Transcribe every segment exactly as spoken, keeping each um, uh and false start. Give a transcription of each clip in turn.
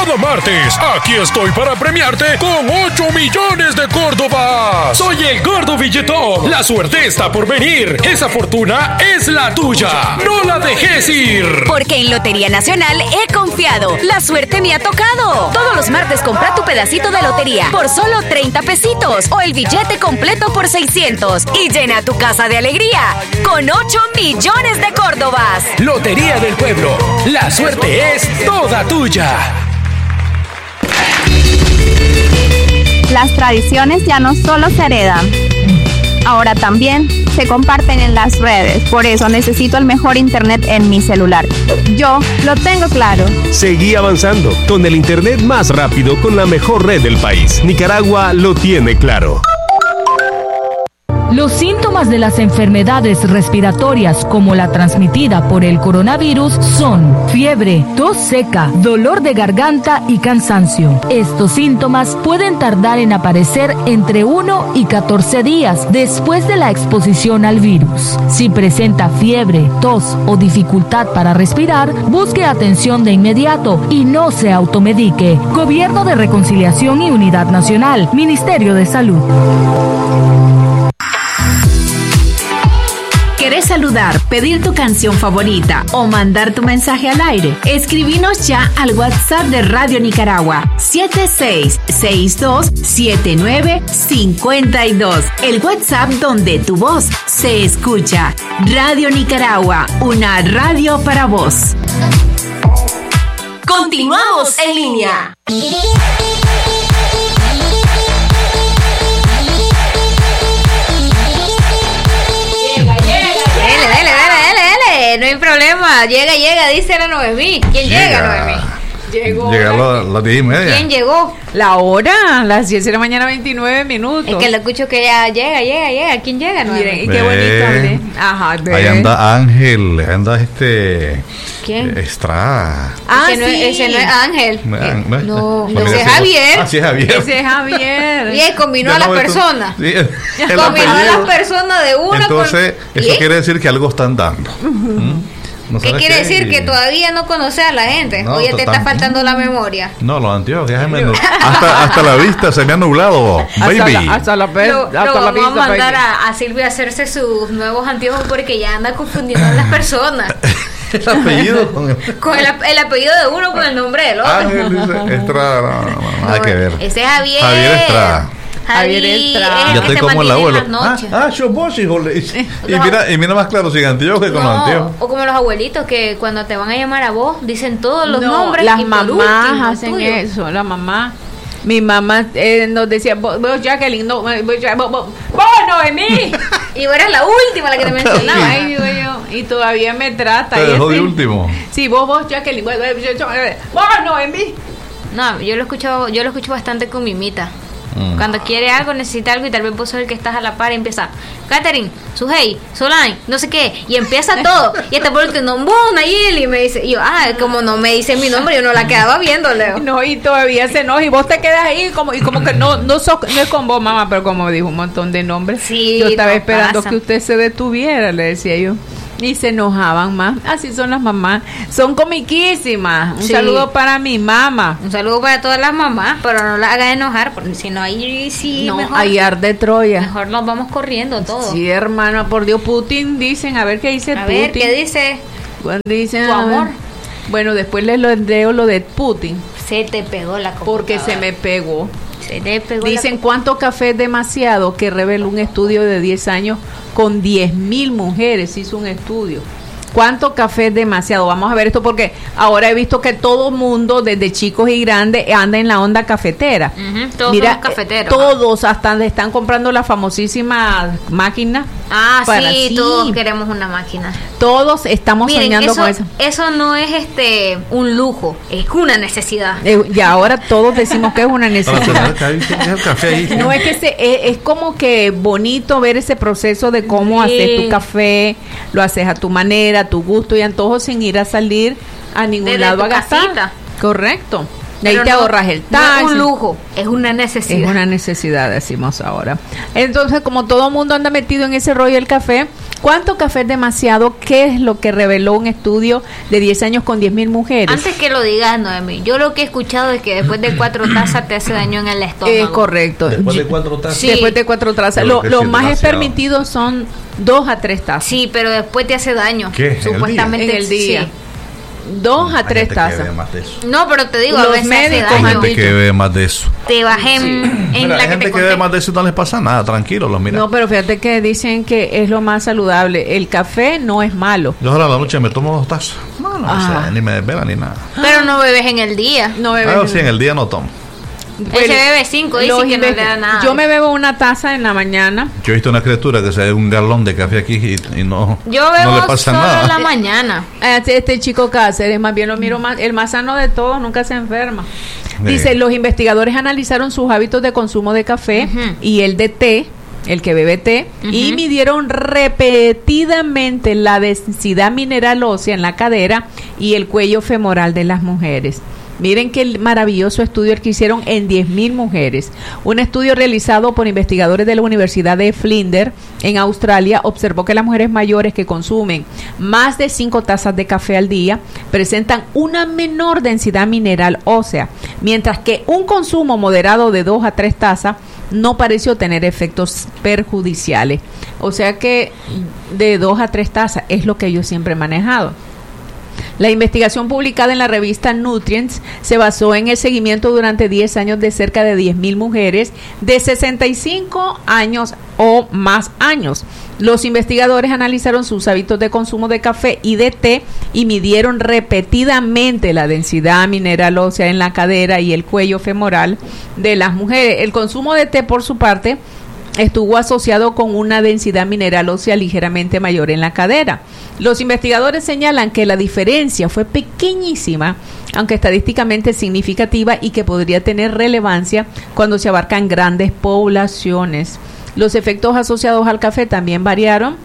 Cada martes, aquí estoy para premiarte con ocho millones de Córdobas. Soy el Gordo Billetón. La suerte está por venir. Esa fortuna es la tuya. No la dejes ir. Porque en Lotería Nacional he confiado. La suerte me ha tocado. Todos los martes compra tu pedacito de lotería por solo treinta pesitos o el billete completo por seiscientos y llena tu casa de alegría con ocho millones de Córdobas. Lotería del Pueblo. La suerte es toda tuya. Las tradiciones ya no solo se heredan, ahora también se comparten en las redes. Por eso necesito el mejor internet en mi celular. Yo lo tengo claro. Seguí avanzando con el internet más rápido con la mejor red del país. Nicaragua lo tiene claro. Los síntomas de las enfermedades respiratorias como la transmitida por el coronavirus son fiebre, tos seca, dolor de garganta y cansancio. Estos síntomas pueden tardar en aparecer entre uno y catorce días después de la exposición al virus. Si presenta fiebre, tos o dificultad para respirar, busque atención de inmediato y no se automedique. Gobierno de Reconciliación y Unidad Nacional, Ministerio de Salud. ¿Querés saludar, pedir tu canción favorita o mandar tu mensaje al aire? Escribinos ya al WhatsApp de Radio Nicaragua siete seis seis dos siete nueve cinco dos. El WhatsApp donde tu voz se escucha. Radio Nicaragua, una radio para vos. Continuamos en línea. No hay problema, llega, llega, dice la Noemí. ¿Quién llega, llega Noemí? Llegó. Llega a las diez y media. ¿Quién llegó? La hora, las diez de la mañana, veintinueve minutos. Es que le escucho que ya llega, llega, llega. ¿Quién llega, Noemí? Miren, y qué bonito hablé. Ajá, ve. Ahí anda Ángel, ahí anda este... ¿Quién? Estrada. Ah, ese, sí. no es, ese no es Ángel. Eh, no, no, ese es Javier. Ah, sí es Javier. Ese es Javier. Y él combinó a las personas. Sí, combinó a las personas de una. Entonces, con... eso ¿Y? quiere decir que algo están dando. ¿Mm? No ¿Qué quiere qué? decir? Que todavía no conoces a la gente. No, Oye, te está faltando la memoria. No, los anteojos, ya se me hasta, hasta la vista se me ha nublado, baby. Hasta la, hasta la, pe- lo, hasta lo la vamos vista, a mandar baby. a, a Silvia a hacerse sus nuevos anteojos porque ya anda confundiendo a las personas. El apellido con el... con el, el apellido de uno con el nombre del otro. Ángel dice Estrada, no, no, no, nada no, que ver. Ese es Javier. Javier Estrada. Javier Estrada. Ya estoy como el abuelo. Ah, ah, yo vos, hijo. Y mira, y mira más claro sin anteojos que con no, los anteojos. O como los abuelitos que cuando te van a llamar a vos dicen todos los no, nombres. Las y mamás último, hacen tuyo. eso, la mamá. Mi mamá eh, nos decía, vos, vos Jacqueline, no, vos, vos, vos, vos Noemí. Y vos eras la última la que te mencionaba. Ay, digo yo, y todavía me trata. Te dejó este, de último. Sí, vos, vos Jacqueline, vos, vos Noemí. No, yo lo escucho, yo lo escucho bastante con Mimita. Mm. Cuando quiere algo, necesita algo y tal vez vos sos el que estás a la par y empieza Catherine, Sujei, Solán, no sé qué, y empieza todo y hasta por último, vos Nayeli, y me dice, y yo, ah, como no me dice mi nombre, yo no la quedaba viendo, Leo. No, y todavía se enoja y vos te quedas ahí como y como que no no, sos, no es con vos, mamá, pero como dijo un montón de nombres. Sí, yo estaba no esperando pasa. que usted se detuviera, le decía yo. Y se enojaban más. Así son las mamás. Son comiquísimas. Un sí. saludo para mi mamá. Un saludo para todas las mamás, pero no la hagas enojar, porque si no, ahí sí. No, mejor, ahí arde Troya. Mejor nos vamos corriendo todos. Sí, hermana, por Dios, Putin, dicen. A ver qué dice a Putin. A ver, ¿qué dice? Bueno, dicen, tu amor. Bueno, después les lo leo lo de Putin. Se te pegó la computadora. Porque se me pegó. Se te pegó Dicen la... cuánto café es demasiado, que reveló un estudio de diez años con diez mil mujeres. Hizo un estudio. ¿Cuánto café es demasiado? Vamos a ver esto porque ahora he visto que todo mundo, desde chicos y grandes, anda en la onda cafetera. Uh-huh, todos Mira, somos cafeteros. Todos hasta están comprando la famosísima máquina. Ah, para, sí, sí, todos queremos una máquina. Todos estamos Miren, soñando eso, con eso. Eso no es este un lujo, es una necesidad. Eh, y ahora todos decimos que es una necesidad. Café No es que se, es, es como que bonito ver ese proceso de cómo sí. hacer tu café, lo haces a tu manera, a tu gusto y antojo sin ir a salir a ningún Desde lado tu a gastar. casita. Correcto. Y ahí te no, ahorras el taxi. No es un lujo, es una necesidad. Es una necesidad, decimos ahora. Entonces, como todo mundo anda metido en ese rollo del café, ¿cuánto café es demasiado? ¿Qué es lo que reveló un estudio de diez años con diez mil mujeres? Antes que lo digas, Noemí, yo lo que he escuchado es que después de cuatro tazas te hace daño en el estómago. Es correcto. Después de cuatro tazas. Sí. Después de cuatro tazas. Lo, lo más es permitido son dos a tres tazas. Sí, pero después te hace daño. ¿Qué? Supuestamente En el día. sí. Dos a tres tazas. No, pero te digo, Los a veces médicos hace han daño. Hay gente que bebe más de eso. Te bajé en, en Mira, la hay que gente te que bebe conté. más de eso y no les pasa nada, tranquilo, los mira. No, pero fíjate que dicen que es lo más saludable. El café no es malo. Yo ahora a la noche me tomo dos tazas. No, no, Ah. o sea, ni me desvela ni nada. Pero no bebes en el día. No bebes. Ah, sí, en el día no tomo. Él se bebe cinco, dice Los que no le inve- da nada. Yo me bebo una taza en la mañana. Yo he visto una criatura que se bebe un galón de café aquí y, y no, Yo bebo no le pasa solo nada. en la mañana. Este, este chico Cáceres, más bien lo miro más, el más sano de todos, nunca se enferma. Sí. Dice, los investigadores analizaron sus hábitos de consumo de café Ujú. y el de té, el que bebe té, y Ujú. midieron repetidamente la densidad mineral ósea en la cadera y el cuello femoral de las mujeres. Miren qué maravilloso estudio que hicieron en diez mil mujeres. Un estudio realizado por investigadores de la Universidad de Flinders en Australia observó que las mujeres mayores que consumen más de cinco tazas de café al día presentan una menor densidad mineral ósea, mientras que un consumo moderado de dos a tres tazas no pareció tener efectos perjudiciales. O sea que de dos a tres tazas es lo que yo siempre he manejado. La investigación publicada en la revista Nutrients se basó en el seguimiento durante diez años de cerca de diez mil mujeres de sesenta y cinco años o más años. Los investigadores analizaron sus hábitos de consumo de café y de té y midieron repetidamente la densidad mineral ósea en la cadera y el cuello femoral de las mujeres. El consumo de té, por su parte, estuvo asociado con una densidad mineral ósea ligeramente mayor en la cadera. Los investigadores señalan que la diferencia fue pequeñísima, aunque estadísticamente significativa y que podría tener relevancia cuando se abarcan grandes poblaciones. Los efectos asociados al café también variaron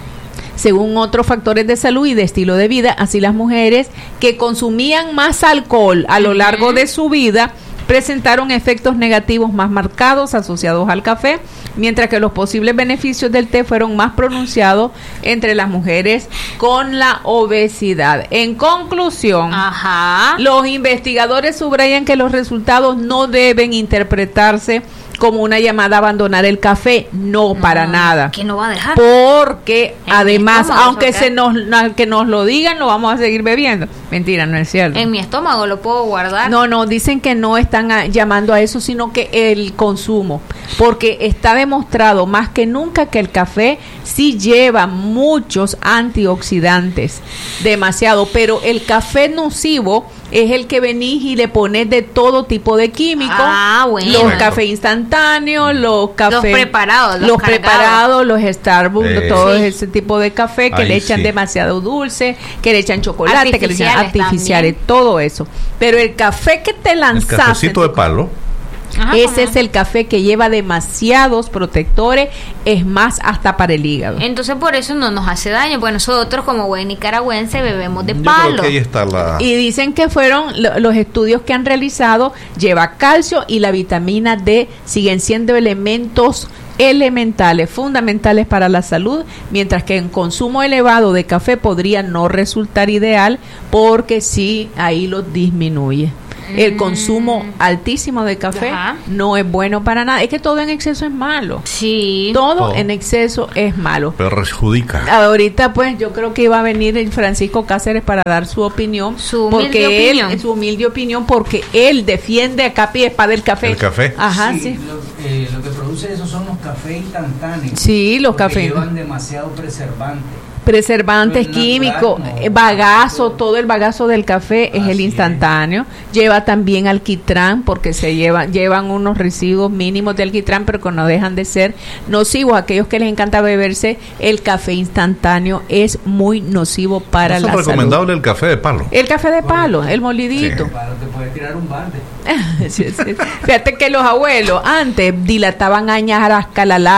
según otros factores de salud y de estilo de vida. Así, las mujeres que consumían más alcohol a lo largo de su vida presentaron efectos negativos más marcados asociados al café, mientras que los posibles beneficios del té fueron más pronunciados entre las mujeres con la obesidad. En conclusión, Ajá. los investigadores subrayan que los resultados no deben interpretarse como una llamada a abandonar el café, no, No, para nada. Que no va a dejar. Porque En además, mi estómago, aunque ¿ok? se nos que nos lo digan, lo vamos a seguir bebiendo. Mentira, no es cierto. En mi estómago lo puedo guardar. No, no, dicen que no están a- llamando a eso, sino que el consumo, porque está demostrado más que nunca que el café sí lleva muchos antioxidantes, demasiado, pero el café nocivo es el que venís y le pones de todo tipo de químicos, Ah, bueno. los cafés instantáneos, los cafés Los preparados, los los cargados. preparados, los Starbucks, Eh, todo Sí. ese tipo de café que Ahí le echan sí. demasiado dulce, que le echan chocolate, que le echan Artificiales artificiales, también. todo eso. Pero el café que te El lanzaste, cafecito de palo. Ajá, ese ajá. es el café que lleva demasiados protectores, es más, hasta para el hígado. Entonces por eso no nos hace daño, pues nosotros como buen nicaragüense bebemos de Yo palo. creo que ahí está la... Y dicen que fueron lo- los estudios que han realizado, lleva calcio y la vitamina D, siguen siendo elementos elementales, fundamentales para la salud, mientras que en consumo elevado de café podría no resultar ideal porque sí, ahí lo disminuye. El consumo altísimo de café Ajá. no es bueno para nada. Es que todo en exceso es malo. Sí. Todo Todo. en exceso es malo. Pero perjudica. Ahorita pues yo creo que iba a venir el Francisco Cáceres para dar su opinión, Su humilde porque él, opinión. su humilde opinión, porque él defiende a capa y espada el café. El café. Ajá, sí. Sí, Lo, eh, lo que produce eso son los cafés instantáneos. Sí, los porque cafés. llevan demasiado preservante. Preservantes Natural, químicos, no. eh, bagazo, todo el bagazo del café es Así el es. instantáneo. Lleva también alquitrán porque se llevan llevan unos residuos mínimos de alquitrán, pero que no dejan de ser nocivos. Aquellos que les encanta beberse el café instantáneo es muy nocivo para ¿No la es salud. recomendable el café de palo? El café de palo, el molidito. Para te puedes tirar un balde. Sí, sí. Fíjate que los abuelos antes dilataban añas a las calalales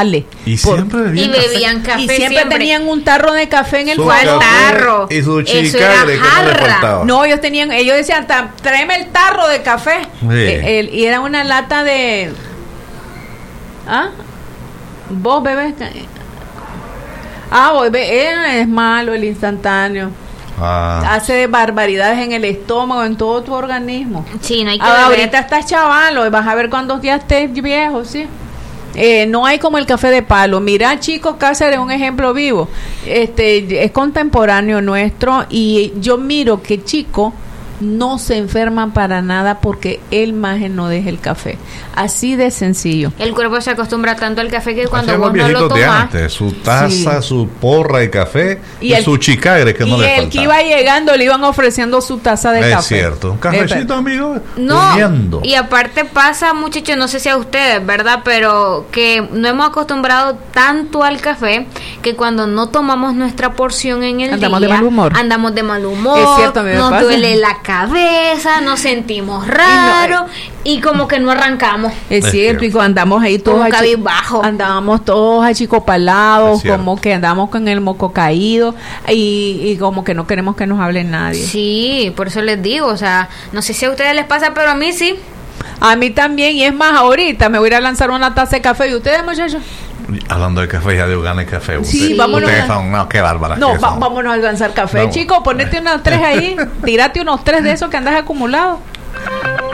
Y Por- siempre bebían Y café. bebían café y siempre, siempre. tenían un tarro de café en el Su cuarto. café tarro. y su Eso era chicagre que no le jarra. faltaba. No, ellos tenían, ellos decían, "Ta- tráeme el tarro de café". Sí. Eh, el- y era una lata de... ¿Ah? ¿Vos bebés? ca- Ah, vos bebés, eh, es malo el instantáneo. Ah, Hace barbaridades en el estómago, en todo tu organismo. Sí, no hay que Ah, beber. ahorita estás chavalo, vas a ver cuando ya estés viejo, sí. Eh, no hay como el café de palo. Mira, chicos, Cáceres es un ejemplo vivo. Este es contemporáneo nuestro y yo miro que Chico no se enferma para nada porque él más no deja el café. Así de sencillo. El cuerpo se acostumbra tanto al café que cuando hacían los vos no lo viejitos de tomás, antes, su taza, Sí. su porra de café y, Y el- su chicagre que no y le el faltaba. que iba llegando le iban ofreciendo su taza de es café. cierto, un cafecito, amigo, no, comiendo. y aparte pasa, muchachos, no sé si a ustedes, ¿verdad? Pero que no hemos acostumbrado tanto al café que cuando no tomamos nuestra porción en el Andamos día, de mal humor. andamos de mal humor, Es cierto, a mí me nos pasa. duele la cabeza, nos sentimos raro y, como que no arrancamos. Es Es cierto, cierto. y cuando andamos ahí todos Como achi- cabizbajo. andábamos todos achicopalados, Es cierto. como que andamos con el moco caído y, y como que no queremos que nos hable nadie. Sí, por eso les digo, o sea, no sé si a ustedes les pasa, pero a mí sí. A mí también, y es más, ahorita me voy a ir a lanzar una taza de café. ¿Y ustedes, muchachos? Hablando de café, ya de gané café. Sí, Ustedes- vámonos ustedes a- son, no, qué bárbaras No, que va- son. vámonos a lanzar café. Vamos. Chicos, ponete unos tres ahí, tírate unos tres de esos que andas acumulados.